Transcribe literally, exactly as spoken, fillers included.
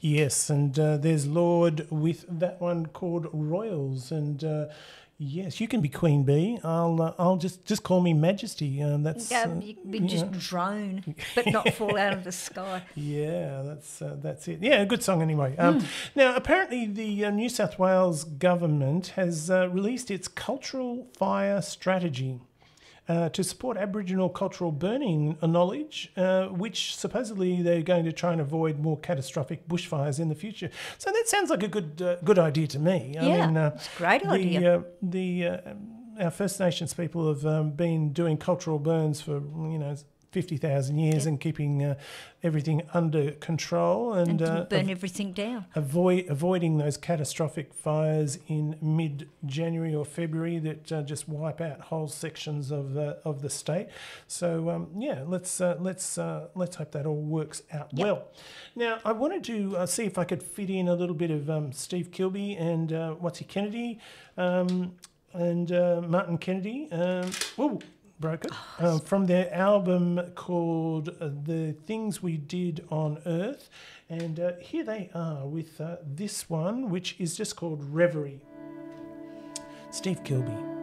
Yes, and uh, there's Lord with that one called Royals, and uh, yes, you can be Queen Bee. I'll uh, I'll just just call me Majesty. Uh, that's Yeah, uh, you could be you just know. drone, but not fall out of the sky. Yeah, that's uh, that's it. Yeah, a good song anyway. Um, Now, apparently, the uh, New South Wales government has uh, released its cultural fire strategy. Uh, to support Aboriginal cultural burning knowledge, uh, which supposedly they're going to try and avoid more catastrophic bushfires in the future. So that sounds like a good uh, good idea to me. I Yeah, mean, uh, it's a great the, idea. Uh, the uh, our First Nations people have um, been doing cultural burns for you know fifty thousand years and keeping uh, everything under control and, And didn't uh, burn av- everything down. avoid avoiding those catastrophic fires in mid-January or February that uh, just wipe out whole sections of the of the state. So um, yeah, let's uh, let's uh, let's hope that all works out well. Now I wanted to uh, see if I could fit in a little bit of um, Steve Kilbey and uh, what's he Kennedy um, and uh, Martin Kennedy. Um, whoa, broke it. Um, from their album called uh, The Things We Did on Earth. And uh, here they are with uh, this one, which is just called Reverie. Steve Kilbey.